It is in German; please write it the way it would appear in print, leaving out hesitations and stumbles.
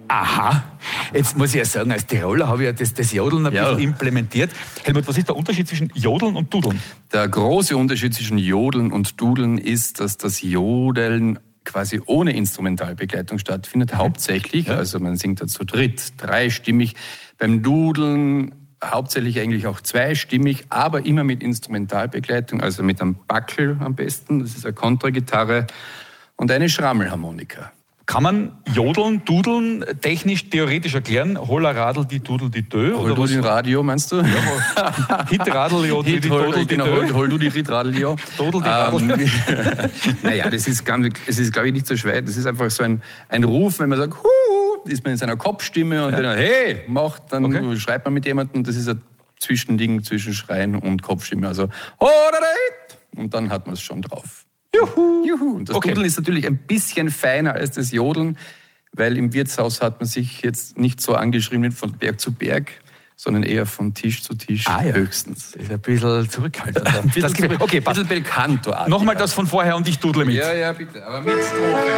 Aha. Jetzt muss ich ja sagen, als Tiroler habe ich ja das Jodeln ein bisschen implementiert. Helmut, was ist der Unterschied zwischen Jodeln und Dudeln? Der große Unterschied zwischen Jodeln und Dudeln ist, dass das Jodeln quasi ohne Instrumentalbegleitung stattfindet, hauptsächlich. Ja. Also man singt da zu dritt, dreistimmig. Beim Dudeln hauptsächlich eigentlich auch zweistimmig, aber immer mit Instrumentalbegleitung, also mit einem Backel am besten, das ist eine Kontragitarre und eine Schrammelharmonika. Kann man Jodeln, Dudeln technisch, theoretisch erklären? Holla Radl, die Dudel, die Dö? Hol du den Radio, meinst du? Ja, Hitradl, ja, die Dodel, die Dö. Hol du die Hitradl, ja. Dodel, die Radl. Naja, das ist, glaube ich, nicht so schwer. Das ist einfach so ein Ruf, wenn man sagt, ist man in seiner Kopfstimme und dann, hey, macht, dann schreibt man mit jemandem. Das ist ein Zwischending zwischen Schreien und Kopfstimme. Also, und dann hat man es schon drauf. Juhu. Juhu. Und das Dudeln ist natürlich ein bisschen feiner als das Jodeln, weil im Wirtshaus hat man sich jetzt nicht so angeschrieben von Berg zu Berg, sondern eher von Tisch zu Tisch höchstens. Das ist ein bisschen zurückhaltend. Okay, ein bisschen Belcanto. Nochmal das von vorher und ich dudle mit. Ja, bitte, aber mit Strophe.